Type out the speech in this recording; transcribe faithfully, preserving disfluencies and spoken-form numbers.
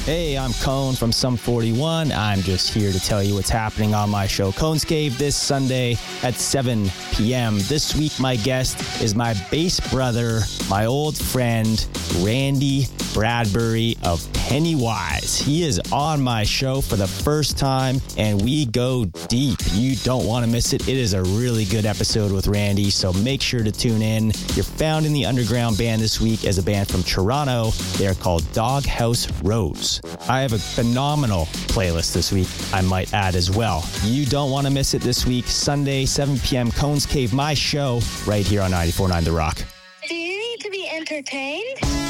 Hey, I'm Cone from Sum forty-one. I'm just here to tell you what's happening on my show, Cone's Cave, this Sunday at seven p.m. This week, my guest is my bass brother, my old friend, Randy Bradbury of Pennywise. He is on my show for the first time, and we go deep. You don't want to miss it. It is a really good episode with Randy, so make sure to tune in. You're found in the underground band this week as a band from Toronto. They're called Doghouse Rose. I have a phenomenal playlist this week, I might add as well. You don't want to miss it this week, Sunday, seven p.m., Cone's Cave, my show, right here on ninety-four point nine The Rock. Do you need to be entertained?